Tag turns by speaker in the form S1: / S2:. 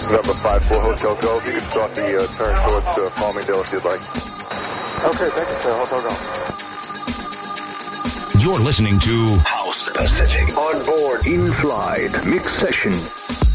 S1: November 54 Hotel Go. You can start the turn towards Farmingdale if you'd like.
S2: Okay, thank you, sir. Hotel Go.
S3: You're listening to
S4: House Pacific. On board, in flight, mix session.